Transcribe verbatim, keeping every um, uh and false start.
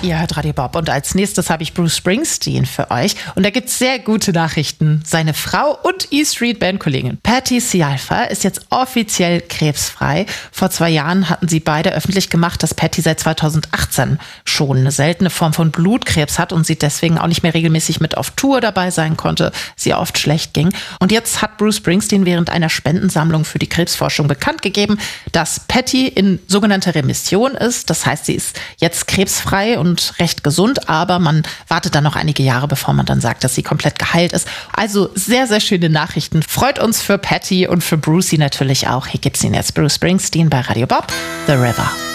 Ihr hört Radio Bob und als nächstes habe ich Bruce Springsteen für euch. Und da gibt es sehr gute Nachrichten. Seine Frau und E-Street-Band-Kollegin Patti Scialfa ist jetzt offiziell krebsfrei. Vor zwei Jahren hatten sie beide öffentlich gemacht, dass Patti seit zweitausendachtzehn schon eine seltene Form von Blutkrebs hat und sie deswegen auch nicht mehr regelmäßig mit auf Tour dabei sein konnte, sie oft schlecht ging. Und jetzt hat Bruce Springsteen während einer Spendensammlung für die Krebsforschung bekannt gegeben, dass Patti in sogenannter Remission ist. Das heißt, sie ist jetzt krebsfrei und recht gesund, aber man wartet dann noch einige Jahre, bevor man dann sagt, dass sie komplett geheilt ist. Also sehr, sehr schöne Nachrichten. Freut uns für Patti und für Brucey natürlich auch. Hier gibt's ihn jetzt, Bruce Springsteen bei Radio Bob, The River.